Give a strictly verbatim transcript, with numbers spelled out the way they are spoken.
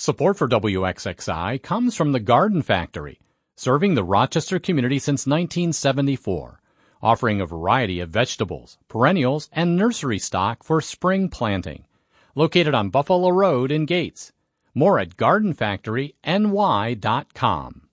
Support for W X X I comes from the Garden Factory, serving the Rochester community since nineteen seventy-four, offering a variety of vegetables, perennials, and nursery stock for spring planting. Located on Buffalo Road in Gates. More at garden factory n y dot com.